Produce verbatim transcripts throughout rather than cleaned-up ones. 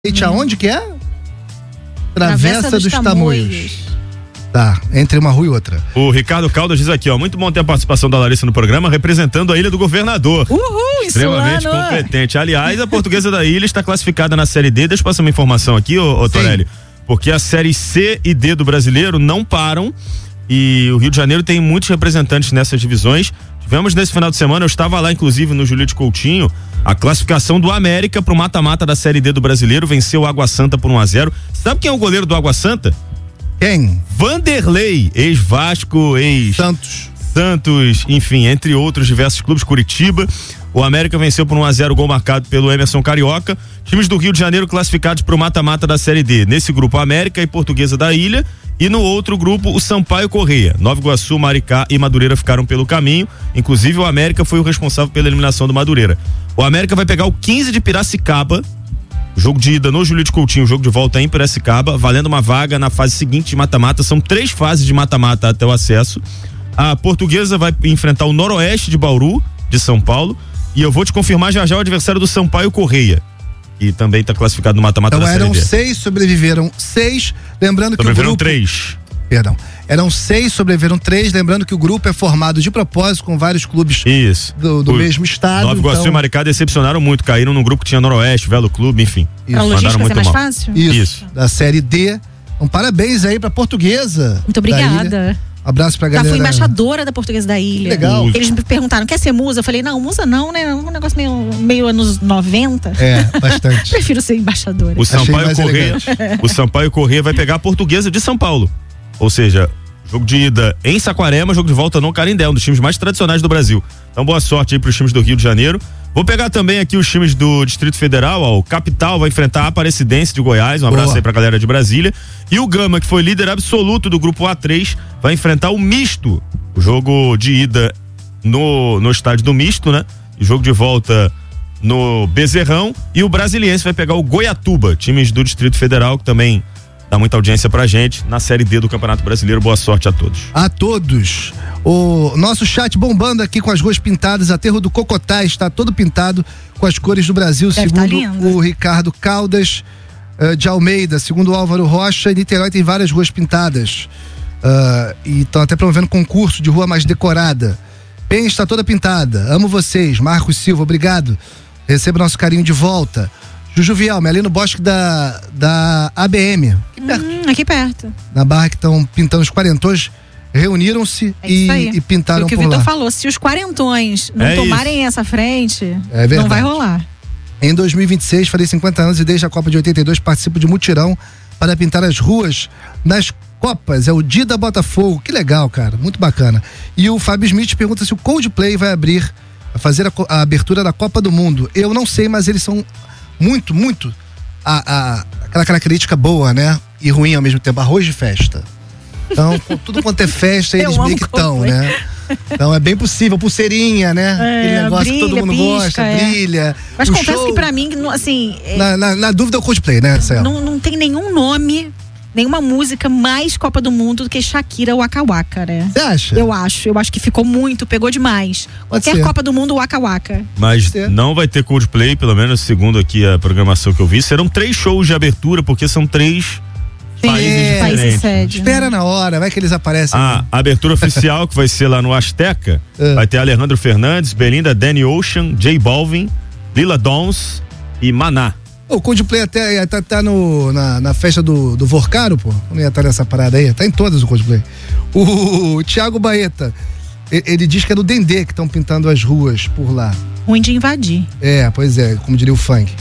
Aonde que é? Travessa, Travessa dos, dos Tamoios. Tamoios. Tá, entre uma rua e outra. O Ricardo Caldas diz aqui, ó, muito bom ter a participação da Larissa no programa, representando a Ilha do Governador. Uhul, extremamente Insulano. competente. Aliás, a Portuguesa da Ilha está classificada na Série D. Deixa eu passar uma informação aqui, ô, ô Torelli. Porque a Série C e D do Brasileiro não param e o Rio de Janeiro tem muitos representantes nessas divisões. Tivemos nesse final de semana, eu estava lá inclusive no Julio de Coutinho, a classificação do América pro mata-mata da Série D do Brasileiro, venceu o Água Santa por um a zero. Sabe quem é o goleiro do Água Santa? Quem? Vanderlei, ex-Vasco, ex... Santos. Santos, enfim, entre outros diversos clubes, Curitiba. O América venceu por um a zero, gol marcado pelo Emerson Carioca. Times do Rio de Janeiro classificados pro mata-mata da Série D. Nesse grupo, América e Portuguesa da Ilha. E no outro grupo, o Sampaio Correia. Nova Iguaçu, Maricá e Madureira ficaram pelo caminho. Inclusive, o América foi o responsável pela eliminação do Madureira. O América vai pegar o quinze de Piracicaba. Jogo de ida no Julio de Coutinho, jogo de volta em Piracicaba, valendo uma vaga na fase seguinte de mata-mata. São três fases de mata-mata até o acesso. A Portuguesa vai enfrentar o Noroeste de Bauru, de São Paulo. E eu vou te confirmar já já o adversário do Sampaio Correia, que também está classificado no mata-mata então, da Série D. Então eram seis, sobreviveram seis, lembrando que o grupo... três. Perdão. Eram seis, sobreviveram três, lembrando que o grupo é formado de propósito com vários clubes Isso. do, do mesmo estado. Nova Iguaçu então... e Maricá decepcionaram muito, caíram num grupo que tinha Noroeste, Velo Clube, enfim. Isso. A logística vai ser mais fácil? Isso, Isso, da Série D. Então, parabéns aí pra Portuguesa. Muito obrigada. Um abraço pra galera. Já fui embaixadora da Portuguesa da Ilha. Legal. Eles me perguntaram, quer ser musa? Eu falei, não, musa não, né? Um negócio meio, meio anos noventa. É, bastante. Prefiro ser embaixadora. O Sampaio Correia, o Sampaio Correia vai pegar a Portuguesa de São Paulo. Ou seja, jogo de ida em Saquarema, jogo de volta no Carindé, um dos times mais tradicionais do Brasil. Então boa sorte aí pros times do Rio de Janeiro. Vou pegar também aqui os times do Distrito Federal, ó, o Capital vai enfrentar a Aparecidense de Goiás, um abraço Boa. aí pra galera de Brasília. E o Gama, que foi líder absoluto do grupo A três, vai enfrentar o Misto, o jogo de ida no, no estádio do Misto, né? E jogo de volta no Bezerrão. E o Brasiliense vai pegar o Goiatuba, times do Distrito Federal, que também dá muita audiência pra gente na Série D do Campeonato Brasileiro. Boa sorte a todos. A todos. O nosso chat bombando aqui com as ruas pintadas. Aterro do Cocotá está todo pintado com as cores do Brasil, Deve segundo o Ricardo Caldas uh, de Almeida, segundo o Álvaro Rocha. Em Niterói tem várias ruas pintadas. Uh, e estão até promovendo concurso de rua mais decorada. Penha está toda pintada. Amo vocês. Marcos Silva, obrigado. Receba nosso carinho de volta. Juju Vielme, ali no bosque da, da A B M. Aqui perto. Hum, aqui perto. Na barra que estão pintando os quarentões, reuniram-se é e, e pintaram por lá. O que o Vitor falou, se os quarentões não é tomarem isso. essa frente, é não vai rolar. Em dois mil e vinte e seis, farei cinquenta anos e desde a Copa de oitenta e dois participo de mutirão para pintar as ruas nas Copas. É o dia da Botafogo. Que legal, cara. Muito bacana. E o Fábio Smith pergunta se o Coldplay vai abrir, vai fazer a, a abertura da Copa do Mundo. Eu não sei, mas eles são muito, muito a, a, aquela característica boa, né? E ruim ao mesmo tempo, arroz de festa. Então, com tudo quanto é festa, eles meio que estão, né? Então é bem possível, pulseirinha, né? É, aquele negócio brilha, que todo mundo pisca, gosta, é. brilha. Mas o confesso show, que pra mim, assim... Na, na, na dúvida é o Coldplay, né, Céu? Não, não tem nenhum nome, nenhuma música mais Copa do Mundo do que Shakira Waka Waka, né? Você acha? Eu acho, eu acho que ficou muito, pegou demais. Pode Qualquer ser. Copa do Mundo, Waka Waka. Mas não vai ter Coldplay, pelo menos segundo aqui a programação que eu vi. Serão três shows de abertura, porque são três países É, diferentes. países sede, Espera na hora, vai que eles aparecem. A abertura oficial, que vai ser lá no Azteca, É. vai ter Alejandro Fernandes, Belinda, Danny Ocean, J Balvin, Lila Dons e Maná. O Coldplay até tá, tá no, na, na festa do, do Vorcaro, pô. Não ia estar nessa parada aí. Tá em todas o Coldplay. O, o Thiago Baeta, ele, ele diz que é do Dendê que estão pintando as ruas por lá. Ruim de invadir. É, pois é, como diria o funk.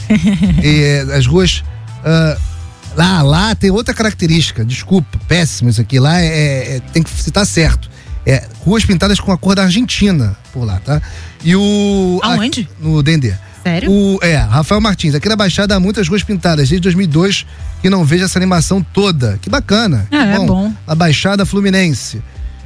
E é, as ruas. Uh, lá, lá tem outra característica. Desculpa, péssimo isso aqui. Lá é, é, tem que citar certo. É, ruas pintadas com a cor da Argentina por lá, tá? E o. Aonde? A, no Dendê. Sério? O, é, Rafael Martins, aqui na Baixada há muitas ruas pintadas, desde dois mil e dois que não vejo essa animação toda. Que bacana. É, que é bom. A Baixada Fluminense.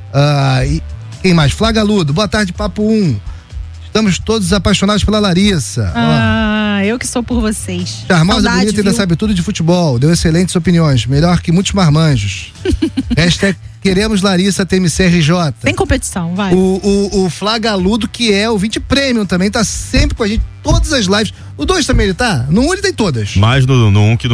Ah, e quem mais? Flagaludo, boa tarde, Papo um. Estamos todos apaixonados pela Larissa. Ah, eu que sou por vocês. Charmosa, Saudade, bonita e ainda viu? sabe tudo de futebol. Deu excelentes opiniões. Melhor que muitos marmanjos. Hashtag Queremos Larissa T M C R J. Tem competição, vai. O, o, o Flagaludo, que é o vinte Premium, também tá sempre com a gente, todas as lives. O dois também ele tá? No um ele tem todas. Mais no, no um que no